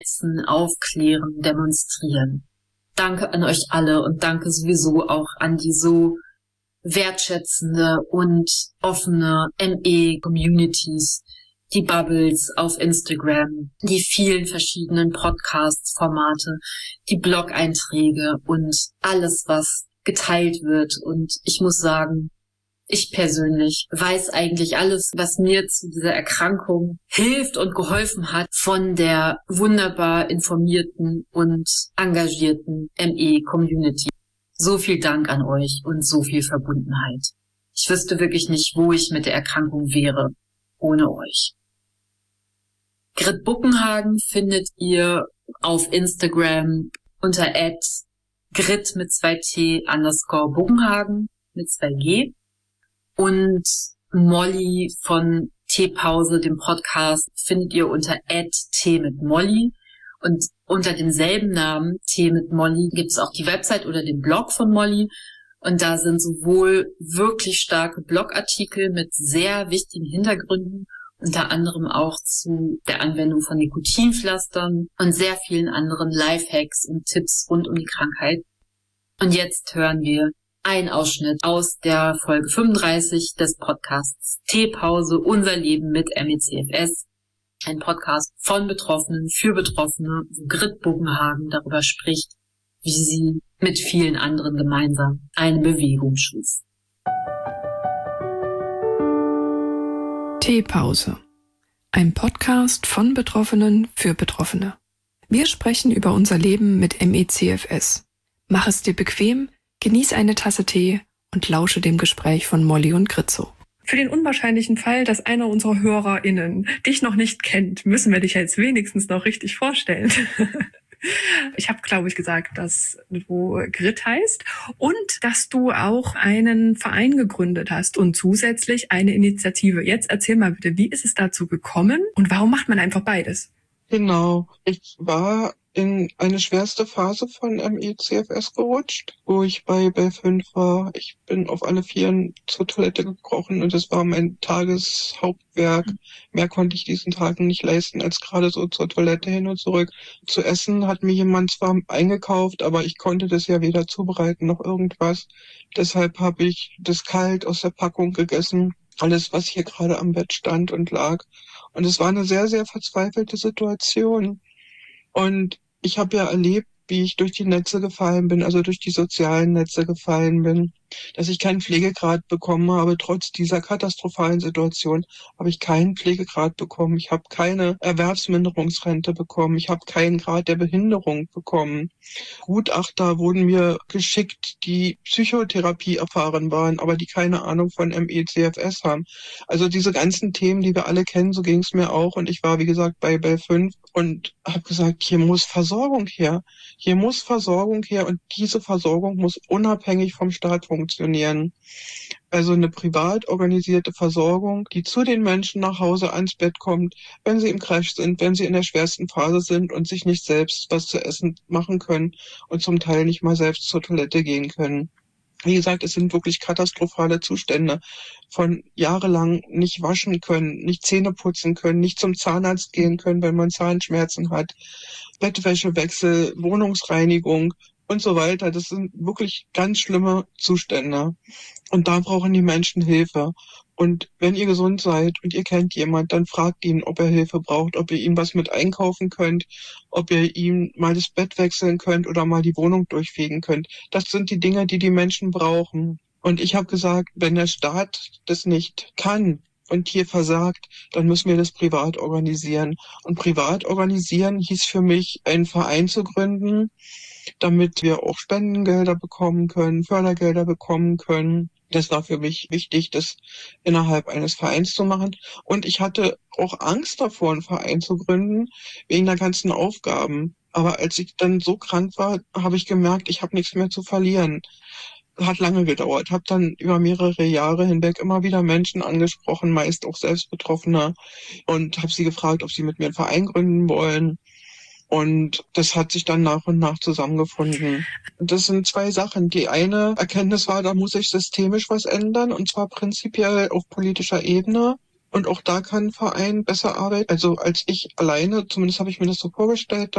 aufklären, demonstrieren. Danke an euch alle und danke sowieso auch an die so wertschätzende und offene ME-Communities, die Bubbles auf Instagram, die vielen verschiedenen Podcast-Formate, die Blog-Einträge und alles, was geteilt wird. Und ich muss sagen, ich persönlich weiß eigentlich alles, was mir zu dieser Erkrankung hilft und geholfen hat von der wunderbar informierten und engagierten ME-Community. So viel Dank an euch und so viel Verbundenheit. Ich wüsste wirklich nicht, wo ich mit der Erkrankung wäre ohne euch. Grit Buckenhagen findet ihr auf Instagram unter @grit mit 2t _ Buckenhagen mit 2g. Und Molly von Teepause, dem Podcast, findet ihr unter @Tee mit Molly. Und unter demselben Namen, Tee mit Molly, gibt es auch die Website oder den Blog von Molly. Und da sind sowohl wirklich starke Blogartikel mit sehr wichtigen Hintergründen, unter anderem auch zu der Anwendung von Nikotinpflastern und sehr vielen anderen Lifehacks und Tipps rund um die Krankheit. Und jetzt hören wir einen Ausschnitt aus der Folge 35 des Podcasts Teepause, unser Leben mit ME/CFS. Ein Podcast von Betroffenen für Betroffene, wo Grit Buckenhagen darüber spricht, wie sie mit vielen anderen gemeinsam eine Bewegung schuf. Teepause. Ein Podcast von Betroffenen für Betroffene. Wir sprechen über unser Leben mit ME/CFS. Mach es dir bequem, genieß eine Tasse Tee und lausche dem Gespräch von Molly und Gritzo. Für den unwahrscheinlichen Fall, dass einer unserer HörerInnen dich noch nicht kennt, müssen wir dich jetzt wenigstens noch richtig vorstellen. Ich habe, glaube ich, gesagt, dass du Grit heißt und dass du auch einen Verein gegründet hast und zusätzlich eine Initiative. Jetzt erzähl mal bitte, wie ist es dazu gekommen und warum macht man einfach beides? Genau, ich war in eine schwerste Phase von ME/CFS gerutscht, wo ich bei B5 war. Ich bin auf alle Vieren zur Toilette gekrochen und es war mein Tageshauptwerk. Mehr konnte ich diesen Tagen nicht leisten, als gerade so zur Toilette hin und zurück. Zu essen hat mir jemand zwar eingekauft, aber ich konnte das ja weder zubereiten noch irgendwas. Deshalb habe ich das kalt aus der Packung gegessen. Alles, was hier gerade am Bett stand und lag. Und es war eine sehr, sehr verzweifelte Situation. Und ich habe ja erlebt, wie ich durch die Netze gefallen bin, also durch die sozialen Netze gefallen bin, dass ich keinen Pflegegrad bekommen habe. Trotz dieser katastrophalen Situation habe ich keinen Pflegegrad bekommen. Ich habe keine Erwerbsminderungsrente bekommen. Ich habe keinen Grad der Behinderung bekommen. Gutachter wurden mir geschickt, die Psychotherapie erfahren waren, aber die keine Ahnung von ME/CFS haben. Also diese ganzen Themen, die wir alle kennen, so ging es mir auch. Und ich war, wie gesagt, bei Bell 5 und habe gesagt, hier muss Versorgung her. Hier muss Versorgung her und diese Versorgung muss unabhängig vom Staat funktionieren. Also eine privat organisierte Versorgung, die zu den Menschen nach Hause ans Bett kommt, wenn sie im Crash sind, wenn sie in der schwersten Phase sind und sich nicht selbst was zu essen machen können und zum Teil nicht mal selbst zur Toilette gehen können. Wie gesagt, es sind wirklich katastrophale Zustände von jahrelang nicht waschen können, nicht Zähne putzen können, nicht zum Zahnarzt gehen können, wenn man Zahnschmerzen hat, Bettwäschewechsel, Wohnungsreinigung und so weiter. Das sind wirklich ganz schlimme Zustände. Und da brauchen die Menschen Hilfe. Und wenn ihr gesund seid und ihr kennt jemand, dann fragt ihn, ob er Hilfe braucht, ob ihr ihm was mit einkaufen könnt, ob ihr ihm mal das Bett wechseln könnt oder mal die Wohnung durchfegen könnt. Das sind die Dinge, die die Menschen brauchen. Und ich habe gesagt, wenn der Staat das nicht kann und hier versagt, dann müssen wir das privat organisieren. Und privat organisieren hieß für mich, einen Verein zu gründen, damit wir auch Spendengelder bekommen können, Fördergelder bekommen können. Das war für mich wichtig, das innerhalb eines Vereins zu machen. Und ich hatte auch Angst davor, einen Verein zu gründen, wegen der ganzen Aufgaben. Aber als ich dann so krank war, habe ich gemerkt, ich habe nichts mehr zu verlieren. Hat lange gedauert, habe dann über mehrere Jahre hinweg immer wieder Menschen angesprochen, meist auch selbst Betroffene, und habe sie gefragt, ob sie mit mir einen Verein gründen wollen. Und das hat sich dann nach und nach zusammengefunden. Das sind zwei Sachen. Die eine Erkenntnis war, da muss sich systemisch was ändern, und zwar prinzipiell auf politischer Ebene. Und auch da kann ein Verein besser arbeiten. Also als ich alleine, zumindest habe ich mir das so vorgestellt,